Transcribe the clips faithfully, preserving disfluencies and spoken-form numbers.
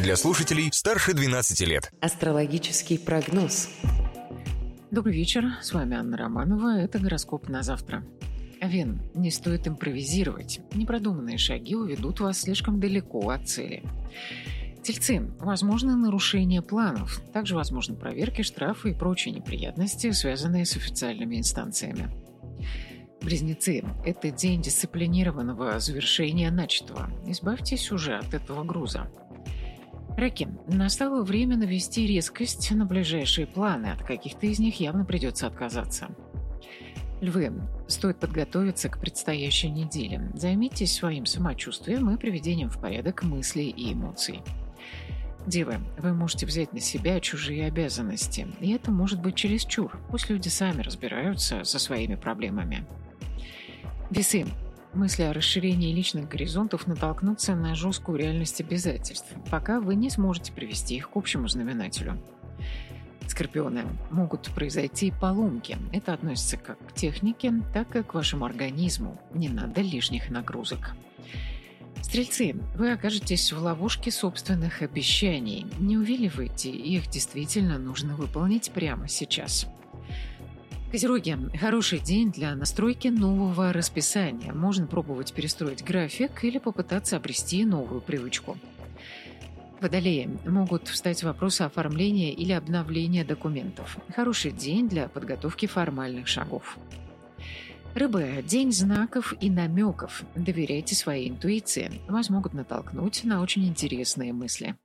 для слушателей старше двенадцати лет. Астрологический прогноз. Добрый вечер, с вами Анна Романова, это гороскоп на завтра. Овен, не стоит импровизировать, непродуманные шаги уведут вас слишком далеко от цели. Тельцы, возможно нарушение планов, также возможны проверки, штрафы и прочие неприятности, связанные с официальными инстанциями. Близнецы, это день дисциплинированного завершения начатого, избавьтесь уже от этого груза. Раки, настало время навести резкость на ближайшие планы, от каких-то из них явно придется отказаться. Львы, стоит подготовиться к предстоящей неделе. Займитесь своим самочувствием и приведением в порядок мыслей и эмоций. Девы, вы можете взять на себя чужие обязанности, и это может быть чересчур, пусть люди сами разбираются со своими проблемами. Весы, мысли о расширении личных горизонтов натолкнутся на жесткую реальность обязательств, пока вы не сможете привести их к общему знаменателю. Скорпионы, могут произойти поломки. Это относится как к технике, так и к вашему организму. Не надо лишних нагрузок. Стрельцы, вы окажетесь в ловушке собственных обещаний. Не увиливайте, их действительно нужно выполнить прямо сейчас. Козероги, хороший день для настройки нового расписания. Можно пробовать перестроить график или попытаться обрести новую привычку. Водолеи, могут встать вопросы оформления или обновления документов. Хороший день для подготовки формальных шагов. Рыбы, день знаков и намеков. Доверяйте своей интуиции. Вас могут натолкнуть на очень интересные мысли.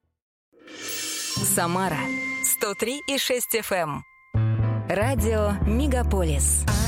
Самара сто три и шесть эф эм. Радио Мегаполис.